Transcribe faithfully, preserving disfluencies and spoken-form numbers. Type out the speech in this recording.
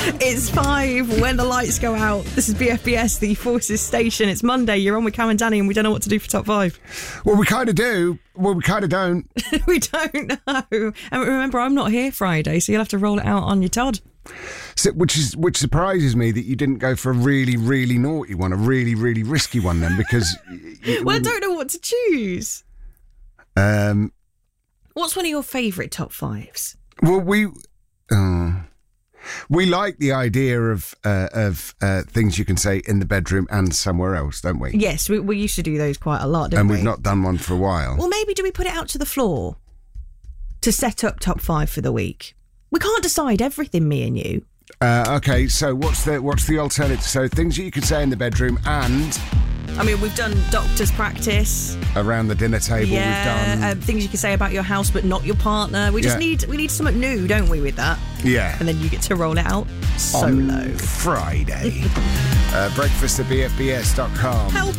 It's five when the lights go out. This is B F B S, the Forces Station. It's Monday. You're on with Cam and Danny, and we don't know what to do for top five. Well, we kind of do. Well, we kind of don't. We don't know. And remember, I'm not here Friday, so you'll have to roll it out on your Todd. So, which is which surprises me that you didn't go for a really, really naughty one, a really, really risky one then, because... you, well, I don't know what to choose. Um, What's one of your favourite top fives? Well, we... Uh, we like the idea of uh, of uh, things you can say in the bedroom and somewhere else, don't we? Yes, we, we used to do those quite a lot, didn't and we? And we've not done one for a while. Well, maybe do we put it out to the floor to set up top five for the week? We can't decide everything, me and you. Uh, okay, so what's the what's the alternative? So things that you can say in the bedroom and... I mean, we've done doctor's practice. Around the dinner table, yeah, we've done... Uh, things you can say about your house but not your partner. We just yeah. need we need something new, don't we, with that? Yeah. And then you get to roll it out solo. On Friday. uh, breakfast at b f b s dot com. Help